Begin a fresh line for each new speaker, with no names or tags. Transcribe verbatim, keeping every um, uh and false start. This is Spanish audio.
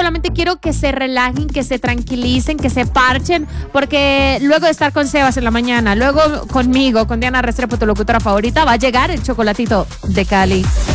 solamente quiero que se relajen, que se tranquilicen, que se parchen, porque luego de estar con Sebas en la mañana, luego conmigo, con Diana Restrepo, tu locutora favorita, va a llegar el chocolatito de Cali.